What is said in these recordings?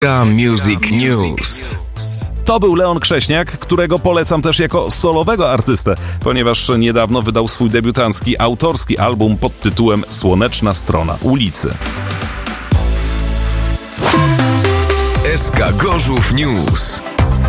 Music News. To był Leon Krześniak, którego polecam też jako solowego artystę, ponieważ niedawno wydał swój debiutancki, autorski album pod tytułem Słoneczna strona ulicy. SK Gorzów News.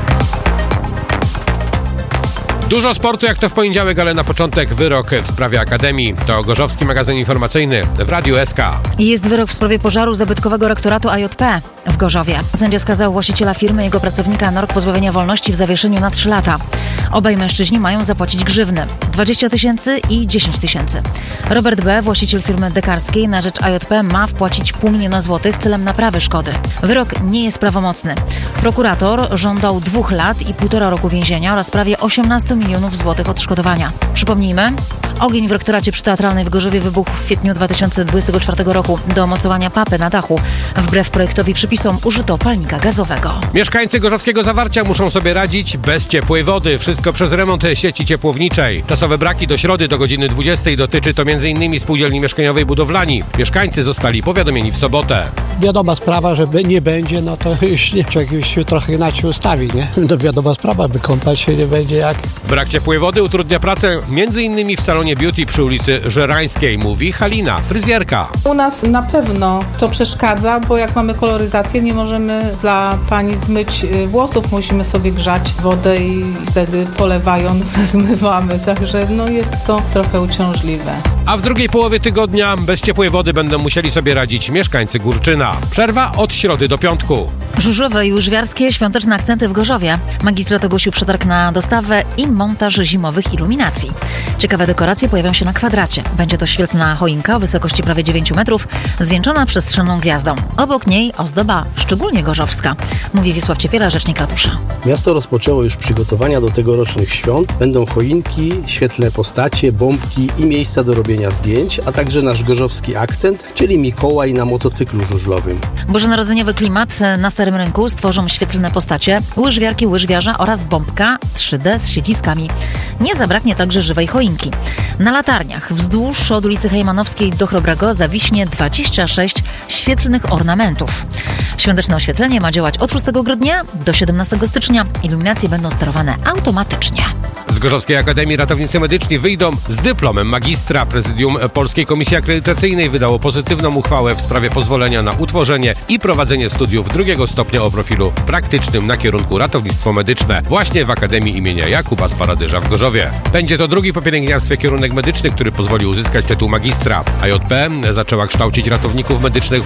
Dużo sportu jak to w poniedziałek, ale na początek wyrok w sprawie Akademii. To gorzowski magazyn informacyjny w Radiu SK. Jest wyrok w sprawie pożaru zabytkowego rektoratu AJP w Gorzowie. Sędzia skazał właściciela firmy i jego pracownika na rok pozbawienia wolności w zawieszeniu na 3 lata. Obaj mężczyźni mają zapłacić grzywny 20 000 i 10 000. Robert B., właściciel firmy dekarskiej na rzecz AJP, ma wpłacić 500 000 złotych celem naprawy szkody. Wyrok nie jest prawomocny. Prokurator żądał 2 lat i 1,5 roku więzienia oraz prawie 18 milionów złotych odszkodowania. Przypomnijmy, ogień w rektoracie przy Teatralnej w Gorzowie wybuchł w kwietniu 2024 roku. Do mocowania papy na dachu wbrew projektowi przepisom użyto palnika gazowego. Mieszkańcy gorzowskiego Zawarcia muszą sobie radzić bez ciepłej wody. Wszystko przez remont sieci ciepłowniczej. Czasowe braki do środy do godziny 20 dotyczy to m.in. spółdzielni mieszkaniowej Budowlani. Mieszkańcy zostali powiadomieni w sobotę. Wiadoma sprawa, że nie będzie, no to człowiek się trochę inaczej ustawi, nie? To wiadoma sprawa, wykąpać się nie będzie jak. Brak ciepłej wody utrudnia pracę m.in. w salonie beauty przy ulicy Żerańskiej, mówi Halina, fryzjerka. U nas na pewno to przeszkadza, bo jak mamy koloryzację, nie możemy dla pani zmyć włosów, musimy sobie grzać wodę i wtedy polewając zmywamy, także jest to trochę uciążliwe. A w drugiej połowie tygodnia bez ciepłej wody będą musieli sobie radzić mieszkańcy Górczyna. Przerwa od środy do piątku. Żużlowe i łyżwiarskie świąteczne akcenty w Gorzowie. Magistrat ogłosił przetarg na dostawę i montaż zimowych iluminacji. Ciekawe dekoracje pojawią się na kwadracie. Będzie to świetlna choinka o wysokości prawie 9 metrów, zwieńczona przestrzenną gwiazdą. Obok niej ozdoba szczególnie gorzowska, mówi Wiesław Ciepiela, rzecznik ratusza. Miasto rozpoczęło już przygotowania do tegorocznych świąt. Będą choinki, świetlne postacie, bombki i miejsca do robienia zdjęć, a także nasz gorzowski akcent, czyli Mikołaj na motocyklu żużlowym. Bożonarodzeniowy klimat na Starym Rynku stworzą świetlne postacie, łyżwiarki, łyżwiarza oraz bombka 3D z siedziskami. Nie zabraknie także żywej choinki. Na latarniach wzdłuż od ulicy Hejmanowskiej do Chrobrego zawiśnie 26 świetlnych ornamentów. Świąteczne oświetlenie ma działać od 6 grudnia do 17 stycznia. Iluminacje będą sterowane automatycznie. Z Gorzowskiej Akademii ratownicy medyczni wyjdą z dyplomem magistra. Prezydium Polskiej Komisji Akredytacyjnej wydało pozytywną uchwałę w sprawie pozwolenia na utworzenie i prowadzenie studiów 2. stopnia o profilu praktycznym na kierunku ratownictwo medyczne właśnie w Akademii imienia Jakuba Sparadyża w Gorzowie. Będzie to drugi po pielęgniarstwie kierunek medyczny, który pozwoli uzyskać tytuł magistra. AJP zaczęła kształcić ratowników medycznych w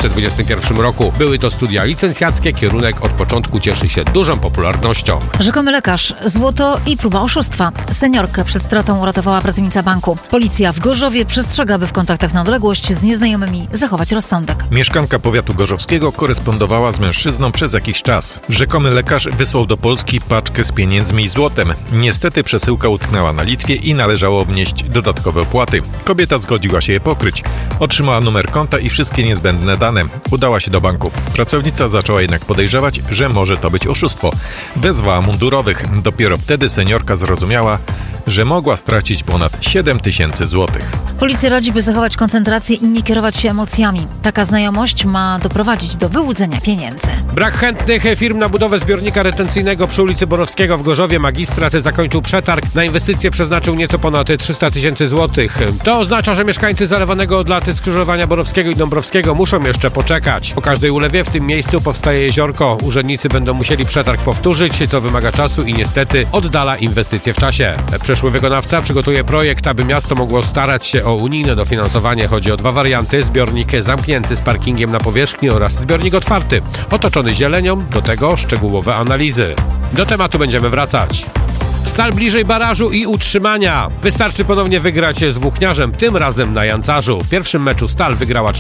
2021 roku. Były to studia licencjackie, kierunek od początku cieszy się dużą popularnością. Rzekomy lekarz, złoto i próba oszustwa. Seniorkę przed stratą uratowała pracownica banku. Policja w Gorzowie przestrzega, by w kontaktach na odległość z nieznajomymi zachować rozsądek. Mieszkanka powiatu gorzowskiego korespondowała z mężczyzną przez jakiś czas. Rzekomy lekarz wysłał do Polski paczkę z pieniędzmi i złotem. Niestety przesyłka utknęła na Litwie i należało wnieść dodatkowe opłaty. Kobieta zgodziła się je pokryć. Otrzymała numer konta i wszystkie niezbędne dane. Udała się do banku. Pracownica zaczęła jednak podejrzewać, że może to być oszustwo. Wezwała mundurowych. Dopiero wtedy seniorka zrozumiała, że mogła stracić ponad 7 000 złotych. Policja radzi, by zachować koncentrację i nie kierować się emocjami. Taka znajomość ma doprowadzić do wyłudzenia pieniędzy. Brak chętnych firm na budowę zbiornika retencyjnego przy ulicy Borowskiego w Gorzowie. Magistrat zakończył przetarg. Na inwestycje przeznaczył nieco ponad 300 000 złotych. To oznacza, że mieszkańcy zalewanego od lat skrzyżowania Borowskiego i Dąbrowskiego muszą jeszcze poczekać. Po każdej ulewie w tym miejscu powstaje jeziorko. Urzędnicy będą musieli przetarg powtórzyć, co wymaga czasu i niestety oddala inwestycje w czasie. Przyszły wykonawca przygotuje projekt, aby miasto mogło starać się o unijne dofinansowanie. Chodzi o 2 warianty: zbiornik zamknięty z parkingiem na powierzchni oraz zbiornik otwarty, otoczony zielenią, do tego szczegółowe analizy. Do tematu będziemy wracać. Stal bliżej barażu i utrzymania. Wystarczy ponownie wygrać z Włókniarzem, tym razem na Jancarzu. W pierwszym meczu Stal wygrała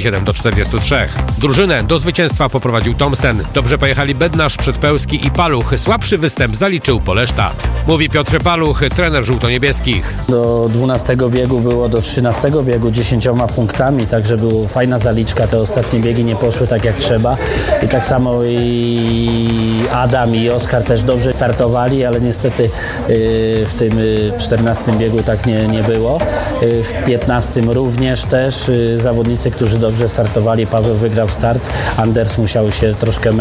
47-43. Drużynę do zwycięstwa poprowadził Thomsen. Dobrze pojechali Bednarz, Przedpełski i Paluch. Słabszy występ zaliczył Polesztat. Mówi Piotr Paluch, trener żółtoniebieskich. Do 12 biegu było do 13 biegu 10 punktami, także była fajna zaliczka. Te ostatnie biegi nie poszły tak jak trzeba. I tak samo i Adam i Oskar też dobrze startowali, ale niestety W tym 14 biegu tak nie było. W 15 również też zawodnicy, którzy dobrze startowali. Paweł wygrał start, Anders musiał się troszkę